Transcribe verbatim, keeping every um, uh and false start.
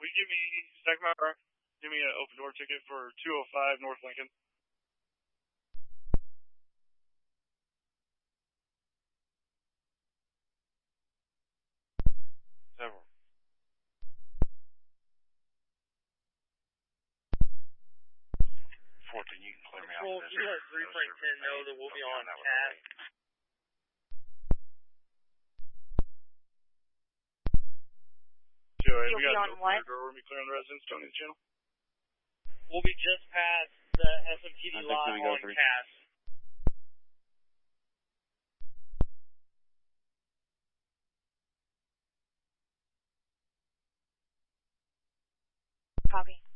you give me second hour? Give me an open door ticket for two oh five North Lincoln. Several. fourteen, you can clear me out. Well, if you let three point ten know that we'll be on cast. Two, right, You'll we got be an on open what? door. We'll be clearing the residence. Don't need the channel. We'll be just past the S M T D lot on cast. Copy.